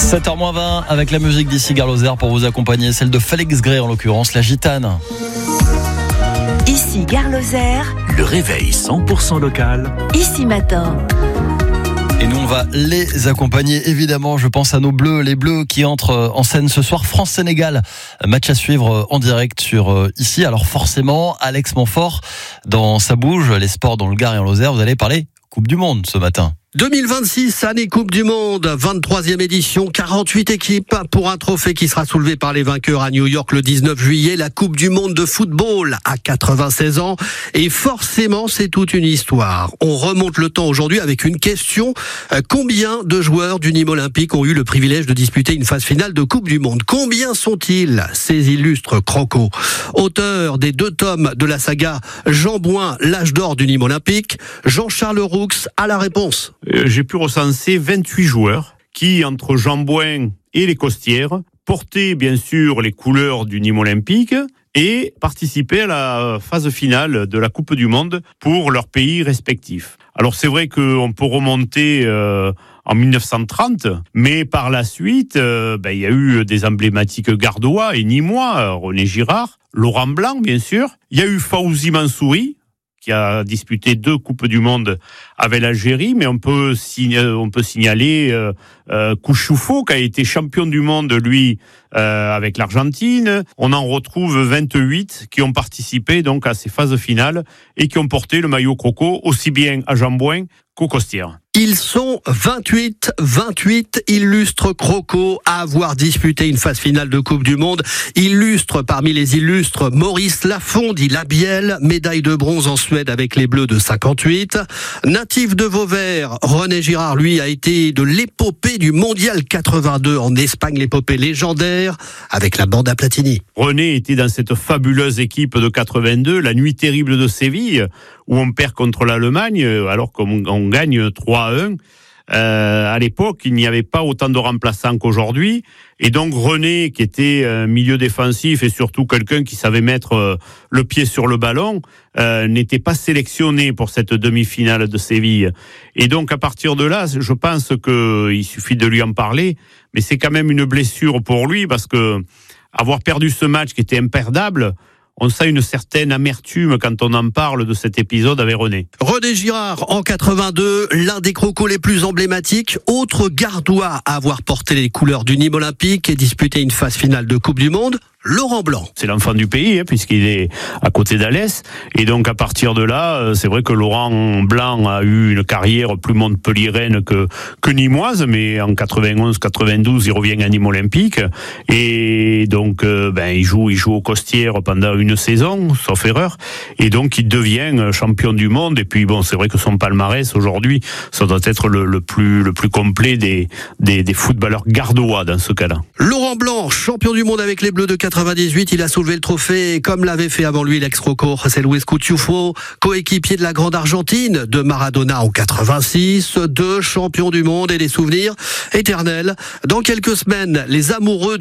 7h20 avec la musique d'ici Gare Lozère pour vous accompagner, celle de Félix Gray en l'occurrence, La Gitane. Ici Gare Lozère, le réveil 100% local. Ici Matin. Et nous on va les accompagner évidemment, je pense à nos Bleus, les Bleus qui entrent en scène ce soir, France-Sénégal, match à suivre en direct sur ici. Alors forcément, Alex Montfort, dans sa bouge, les sports dans le Gard et en Lozère, vous allez parler Coupe du Monde ce matin. 2026, année Coupe du Monde, 23e édition, 48 équipes pour un trophée qui sera soulevé par les vainqueurs à New York le 19 juillet, la Coupe du Monde de football à 96 ans. Et forcément, c'est toute une histoire. On remonte le temps aujourd'hui avec une question. Combien de joueurs du Nîmes Olympique ont eu le privilège de disputer une phase finale de Coupe du Monde? Combien sont-ils, ces illustres crocos? Auteur des 2 tomes de la saga Jean Bouin, l'âge d'or du Nîmes Olympique, Jean-Charles Roux a la réponse. J'ai pu recenser 28 joueurs qui, entre Jean Bouin et les Costières, portaient bien sûr les couleurs du Nîmes Olympique et participaient à la phase finale de la Coupe du Monde pour leurs pays respectifs. Alors c'est vrai qu'on peut remonter en 1930, mais par la suite, il y a eu des emblématiques gardois et nîmois, René Girard, Laurent Blanc bien sûr, il y a eu Fawzi Mansouri, qui a disputé 2 Coupes du Monde avec l'Algérie, mais on peut signaler Kouchoufo, qui a été champion du monde, lui, avec l'Argentine. On en retrouve 28 qui ont participé donc à ces phases finales et qui ont porté le maillot croco, aussi bien à Jean Bouin qu'aux Costières. Ils sont 28 illustres crocos à avoir disputé une phase finale de Coupe du Monde. Illustres parmi les illustres, Maurice Lafond, dit Labielle, médaille de bronze en Suède avec les Bleus de 58. Natif de Vauvert, René Girard, lui, a été de l'épopée du Mondial 82 en Espagne, l'épopée légendaire avec la bande à Platini. René était dans cette fabuleuse équipe de 82, la nuit terrible de Séville, où on perd contre l'Allemagne, alors qu'on gagne 3-1. À l'époque, il n'y avait pas autant de remplaçants qu'aujourd'hui. Et donc René, qui était milieu défensif et surtout quelqu'un qui savait mettre le pied sur le ballon, n'était pas sélectionné pour cette demi-finale de Séville. Et donc à partir de là, je pense qu'il suffit de lui en parler. Mais c'est quand même une blessure pour lui parce que avoir perdu ce match qui était imperdable, on sent une certaine amertume quand on en parle de cet épisode avec René. René Girard, en 82, l'un des crocos les plus emblématiques, autre gardois à avoir porté les couleurs du Nîmes Olympique et disputé une phase finale de Coupe du Monde, Laurent Blanc. C'est l'enfant du pays, puisqu'il est à côté d'Alès. Et donc, à partir de là, c'est vrai que Laurent Blanc a eu une carrière plus montpelliéraine que nîmoise, mais en 91-92, il revient à Nîmes Olympique. Et donc, il joue au Costières pendant une saison, sauf erreur. Et donc, il devient champion du monde. Et puis, c'est vrai que son palmarès, aujourd'hui, ça doit être le plus complet des footballeurs gardois dans ce cas-là. Laurent Blanc, champion du monde avec les Bleus de 98, il a soulevé le trophée comme l'avait fait avant lui l'ex-croco José Luis Kouchoufo, coéquipier de la grande Argentine de Maradona en 86, 2 champions du monde et des souvenirs éternels. Dans quelques semaines, les amoureux